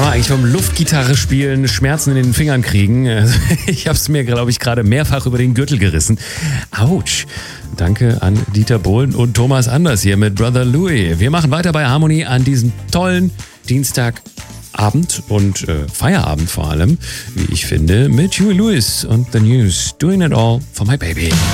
man eigentlich vom Luftgitarre spielen Schmerzen in den Fingern kriegen? Also, ich habe es mir, glaube ich, gerade mehrfach über den Gürtel gerissen. Autsch. Danke an Dieter Bohlen und Thomas Anders hier mit Brother Louie. Wir machen weiter bei Harmony an diesem tollen Dienstagabend und Feierabend vor allem, wie ich finde, mit Huey Lewis und The News. Doing it all for my baby.